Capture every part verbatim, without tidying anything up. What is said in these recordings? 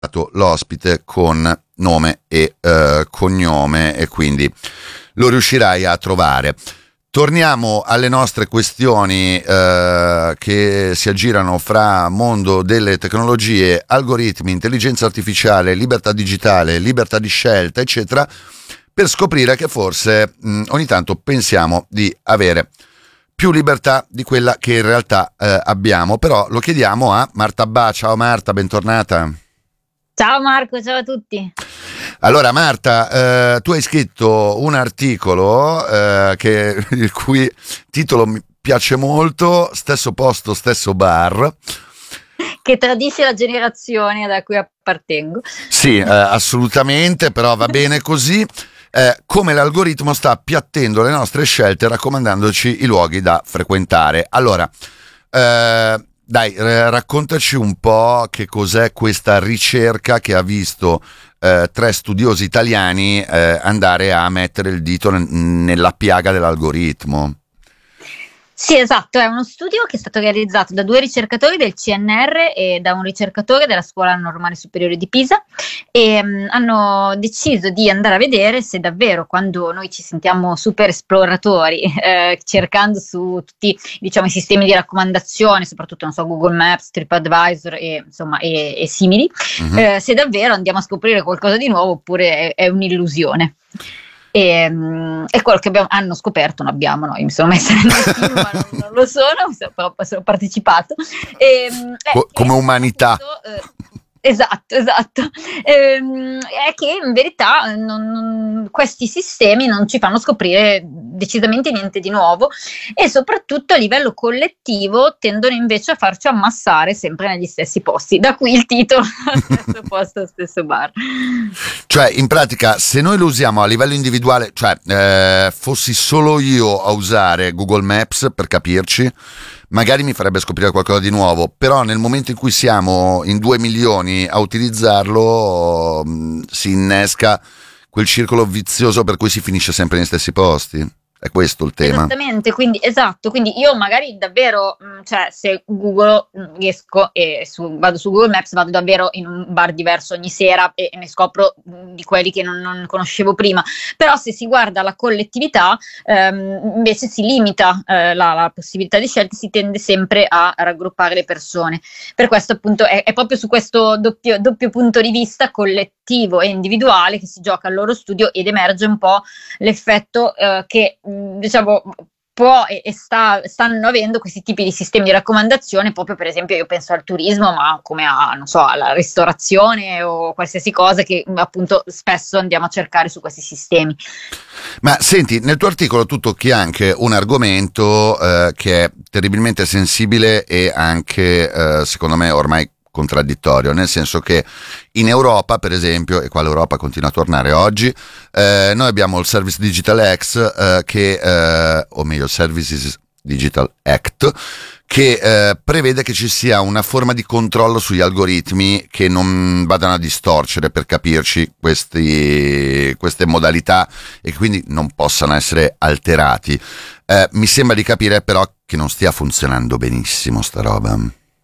l'ospite con nome e eh, cognome, e quindi lo riuscirai a trovare. Torniamo alle nostre questioni eh, che si aggirano fra mondo delle tecnologie, algoritmi, intelligenza artificiale, libertà digitale, libertà di scelta, eccetera, per scoprire che forse mh, ogni tanto pensiamo di avere più libertà di quella che in realtà eh, abbiamo. Però lo chiediamo a Marta Ba. Ciao Marta, bentornata. Ciao Marco, ciao a tutti. Allora Marta, eh, tu hai scritto un articolo eh, che, il cui titolo mi piace molto, Stesso posto, stesso bar. Che tradisce la generazione da cui appartengo. Sì, eh, assolutamente, però va bene così. Eh, come l'algoritmo sta appiattendo le nostre scelte, raccomandandoci i luoghi da frequentare. Allora, eh, dai, eh, raccontaci un po' che cos'è questa ricerca che ha visto eh, tre studiosi italiani eh, andare a mettere il dito n- nella piaga dell'algoritmo. Sì, esatto, è uno studio che è stato realizzato da due ricercatori del C N R e da un ricercatore della Scuola Normale Superiore di Pisa, e um, hanno deciso di andare a vedere se davvero, quando noi ci sentiamo super esploratori, eh, cercando su tutti, diciamo, i sistemi di raccomandazione, soprattutto non so, Google Maps, TripAdvisor e insomma e, e simili, uh-huh. eh, se davvero andiamo a scoprire qualcosa di nuovo oppure è, è un'illusione. E, um, è quello che abbiamo, hanno scoperto, non abbiamo, no, io mi sono messa nel team, ma non, non lo sono, però ho partecipato. E, Co- eh, come umanità. Appunto, eh, Esatto, esatto. Ehm, è che in verità non, non, questi sistemi non ci fanno scoprire decisamente niente di nuovo, e soprattutto a livello collettivo tendono invece a farci ammassare sempre negli stessi posti. Da qui il titolo, stesso posto, stesso bar. Cioè, in pratica, se noi lo usiamo a livello individuale, cioè eh, fossi solo io a usare Google Maps, per capirci, magari mi farebbe scoprire qualcosa di nuovo, però nel momento in cui siamo in due milioni a utilizzarlo mh, si innesca quel circolo vizioso per cui si finisce sempre negli stessi posti. È questo il tema. Esattamente, quindi esatto, quindi io magari davvero, mh, cioè se Google mh, riesco e su, vado su Google Maps, vado davvero in un bar diverso ogni sera e, e ne scopro mh, di quelli che non, non conoscevo prima. Però se si guarda la collettività, ehm, invece si limita eh, la, la possibilità di scelta, si tende sempre a raggruppare le persone. Per questo appunto è, è proprio su questo doppio, doppio punto di vista collettivo e individuale che si gioca al loro studio, ed emerge un po' l'effetto eh, che diciamo può e, e sta, stanno avendo questi tipi di sistemi di raccomandazione, proprio per esempio io penso al turismo, ma come a, non so, alla ristorazione o qualsiasi cosa che appunto spesso andiamo a cercare su questi sistemi. Ma senti, nel tuo articolo tu tocchi anche un argomento eh, che è terribilmente sensibile e anche eh, secondo me ormai contraddittorio, nel senso che in Europa, per esempio, e qua l'Europa continua a tornare oggi, eh, noi abbiamo il Service Digital Act eh, che, eh, o meglio il Services Digital Act, che eh, prevede che ci sia una forma di controllo sugli algoritmi che non vadano a distorcere, per capirci, questi, queste modalità, e quindi non possano essere alterati. Eh, mi sembra di capire però che non stia funzionando benissimo sta roba.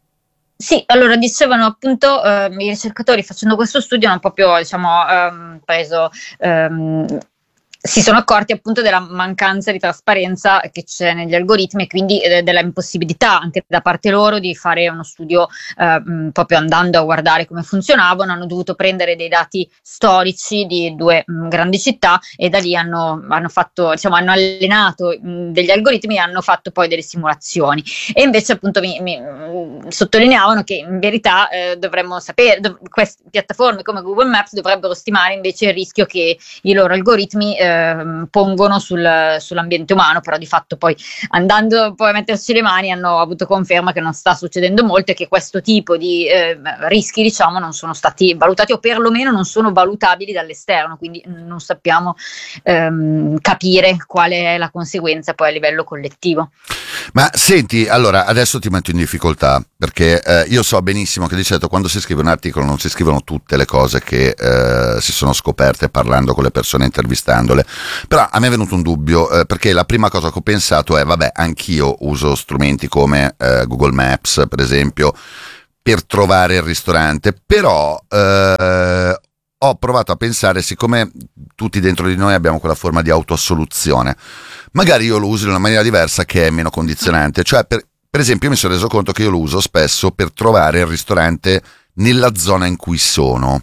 Sì, allora dicevano appunto eh, i ricercatori facendo questo studio hanno proprio diciamo ehm, preso ehm, si sono accorti appunto della mancanza di trasparenza che c'è negli algoritmi, e quindi eh, della impossibilità anche da parte loro di fare uno studio eh, mh, proprio andando a guardare come funzionavano. Hanno dovuto prendere dei dati storici di due mh, grandi città, e da lì hanno, hanno fatto, diciamo, hanno allenato mh, degli algoritmi e hanno fatto poi delle simulazioni. E invece appunto mi, mi mh, sottolineavano che in verità eh, dovremmo sapere, dov- queste piattaforme come Google Maps dovrebbero stimare invece il rischio che i loro algoritmi eh, pongono sul, sull'ambiente umano, però di fatto poi andando poi a metterci le mani hanno avuto conferma che non sta succedendo molto, e che questo tipo di eh, rischi diciamo non sono stati valutati, o perlomeno non sono valutabili dall'esterno, quindi non sappiamo ehm, capire qual è la conseguenza poi a livello collettivo. Ma senti, allora adesso ti metto in difficoltà, perché eh, io so benissimo che di solito quando si scrive un articolo non si scrivono tutte le cose che eh, si sono scoperte parlando con le persone, intervistandole, però a me è venuto un dubbio, eh, perché la prima cosa che ho pensato è vabbè, anch'io uso strumenti come eh, Google Maps per esempio, per trovare il ristorante, però eh, ho provato a pensare, siccome tutti dentro di noi abbiamo quella forma di autoassoluzione, magari io lo uso in una maniera diversa che è meno condizionante, cioè per, per esempio mi sono reso conto che io lo uso spesso per trovare il ristorante nella zona in cui sono.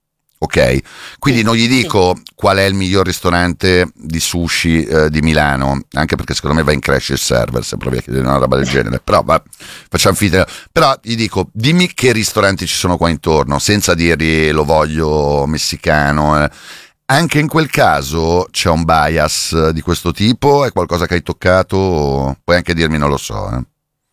Ok, quindi Sì, non gli sì. dico qual è il miglior ristorante di sushi eh, di Milano, anche perché secondo me va in crash il server se provi a chiedere una roba del genere, però va, facciamo finta. Però gli dico, dimmi che ristoranti ci sono qua intorno, senza dirgli lo voglio messicano. eh. Anche in quel caso c'è un bias eh, di questo tipo, è qualcosa che hai toccato, puoi anche dirmi non lo so. eh.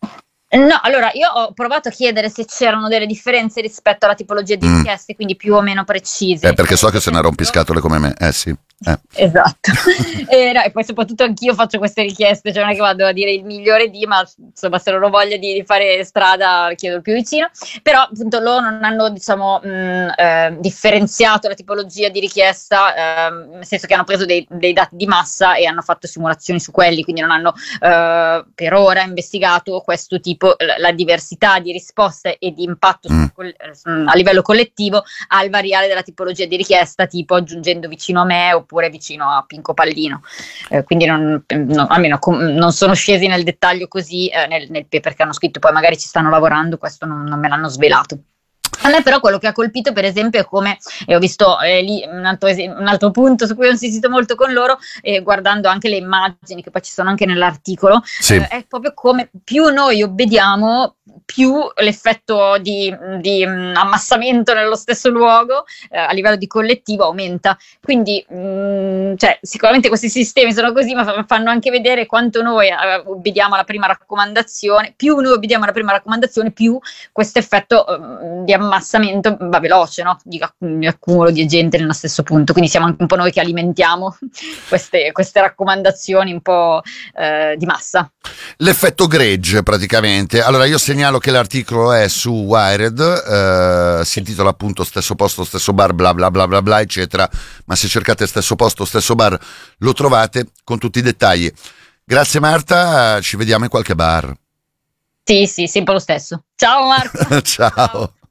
No, allora io ho provato a chiedere se c'erano delle differenze rispetto alla tipologia di Mm. richieste, quindi più o meno precise. Eh, perché Eh, so ad che se ne esempio, rompiscatole come me, eh sì. Eh. esatto. E, no, e poi soprattutto anch'io faccio queste richieste, cioè non è che vado a dire il migliore di, ma insomma se non ho voglia di, di fare strada chiedo il più vicino, però appunto loro non hanno diciamo mh, eh, differenziato la tipologia di richiesta, eh, nel senso che hanno preso dei, dei dati di massa e hanno fatto simulazioni su quelli, quindi non hanno eh, per ora investigato questo tipo, la, la diversità di risposte e di impatto Mm. sul, a livello collettivo al variare della tipologia di richiesta, tipo aggiungendo vicino a me oppure vicino a Pinco Pallino. Eh, quindi non, no, almeno com- non sono scesi nel dettaglio così eh, nel, nel paper che hanno scritto, poi magari ci stanno lavorando, questo non, non me l'hanno svelato. A me però quello che ha colpito per esempio è come, e ho visto eh, lì un altro, es- un altro punto su cui ho insistito molto con loro, eh, guardando anche le immagini che poi ci sono anche nell'articolo, Sì. eh, è proprio come più noi obbediamo, più l'effetto di, di mh, ammassamento nello stesso luogo eh, a livello di collettivo aumenta. Quindi mh, cioè, sicuramente questi sistemi sono così, ma fa- fanno anche vedere quanto noi eh, obbediamo alla prima raccomandazione. Più noi obbediamo alla prima raccomandazione, più questo effetto eh, di ammassamento va veloce, no? Di, acc- di accumulo di gente nello stesso punto. Quindi siamo anche un po' noi che alimentiamo queste, queste raccomandazioni un po' eh, di massa. L'effetto gregge praticamente. Allora io segnalo che l'articolo è su Wired, eh, si intitola appunto stesso posto, stesso bar, bla bla bla bla bla eccetera, ma se cercate stesso posto, stesso bar lo trovate con tutti i dettagli. Grazie Marta, ci vediamo in qualche bar. Sì, sì, sempre lo stesso. Ciao Marco. Ciao. Ciao.